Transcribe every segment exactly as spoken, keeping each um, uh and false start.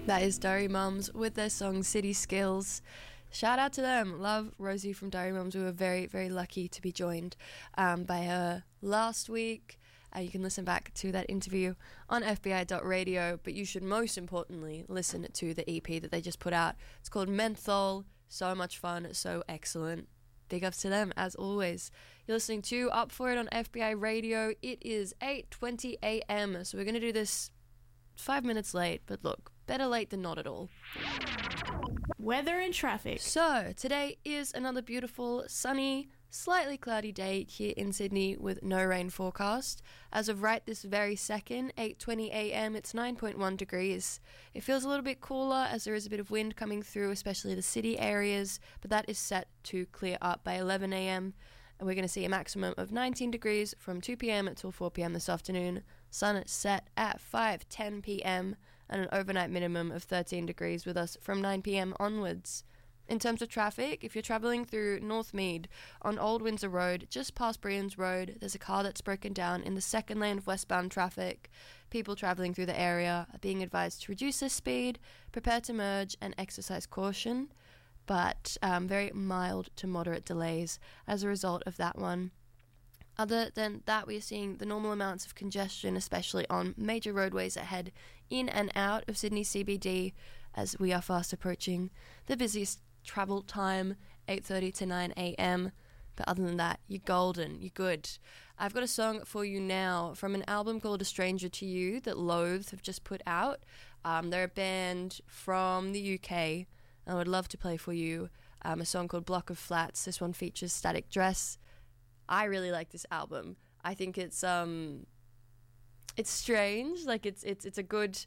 That is Diary Mums with their song City Skills. Shout out to them. Love Rosie from Diary Mums. We were very, very lucky to be joined um, by her last week. Uh, you can listen back to that interview on f b i dot radio, but you should most importantly listen to the E P that they just put out. It's called Menthol. So much fun, so excellent. Big ups to them, as always. You're listening to Up For It on F B I Radio. It is eight twenty a.m, so we're going to do this five minutes late, but look, better late than not at all. Weather and traffic. So, today is another beautiful, sunny, slightly cloudy day here in Sydney with no rain forecast. As of right this very second, eight twenty a.m, it's nine point one degrees. It feels a little bit cooler as there is a bit of wind coming through, especially the city areas, but that is set to clear up by eleven a.m. And we're going to see a maximum of nineteen degrees from two p.m. until four p.m. this afternoon. Sun set at five ten p.m. and an overnight minimum of thirteen degrees with us from nine p.m. onwards. In terms of traffic, if you're travelling through Northmead on Old Windsor Road, just past Brian's Road, there's a car that's broken down in the second lane of westbound traffic. People travelling through the area are being advised to reduce their speed, prepare to merge, and exercise caution. But um, very mild to moderate delays as a result of that one. Other than that, we're seeing the normal amounts of congestion, especially on major roadways that head in and out of Sydney C B D, as we are fast approaching the busiest travel time, eight thirty to nine a.m. But other than that, you're golden, you're good. I've got a song for you now from an album called A Stranger to You that Loathe have just put out. Um, they're a band from the U K. I would love to play for you um, a song called Block of Flats. This one features Static Dress. I really like this album. I think it's um, it's strange. Like it's it's it's a good.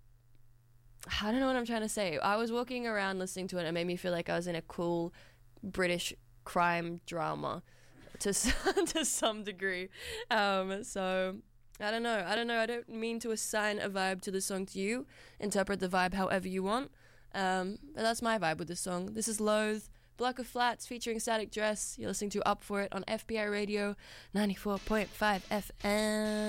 I don't know what I'm trying to say. I was walking around listening to it, and it made me feel like I was in a cool British crime drama, to to some degree. Um, so. I don't know. I don't know. I don't mean to assign a vibe to the song to you. Interpret the vibe however you want. Um, but that's my vibe with this song. This is Loathe, Block of Flats featuring Static Dress. You're listening to Up For It on F B I Radio ninety-four point five F M.